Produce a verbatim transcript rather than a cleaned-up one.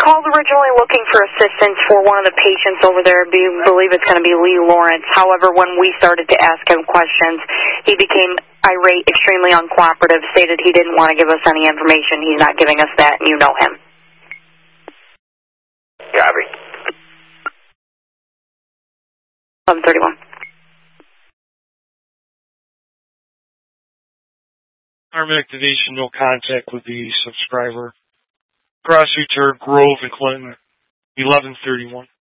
called originally looking for assistance for one of the patients over there. We believe it's going to be Lee Lawrence. However, when we started to ask him questions, he became irate, extremely uncooperative, stated he didn't want to give us any information. He's not giving us that, and you know him. Copy. eleven thirty-one. Arm activation, no contact with the subscriber. Cross return, Grove and Clinton, eleven thirty-one.